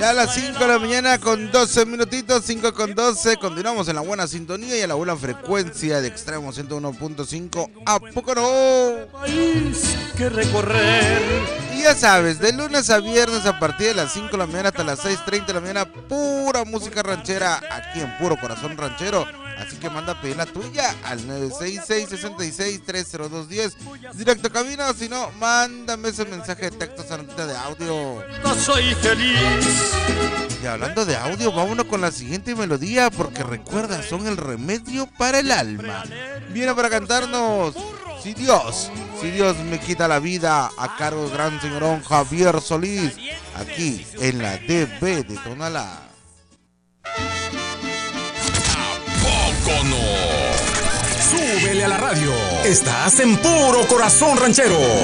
Ya a las 5 de la mañana con 12 minutitos, 5 con 12. Continuamos en la buena sintonía y a la buena frecuencia de Extremo 101.5. ¿A poco no? País que recorrer. Y ya sabes, de lunes a viernes a partir de las 5 de la mañana hasta las 6:30 de la mañana, pura música ranchera aquí en Puro Corazón Ranchero. Así que manda a pedir la tuya al 966-66-30210. Directo camino, si no, mándame ese mensaje de texto, esa notita de audio. No soy feliz. Y hablando de audio, vámonos con la siguiente melodía, porque recuerda, son el remedio para el alma. Viene para cantarnos Si Dios me quita la vida, a cargo del gran señorón Javier Solís, aquí en la DB de Tonalá. ¿Poco no? Súbele a la radio. Estás en Puro Corazón Ranchero.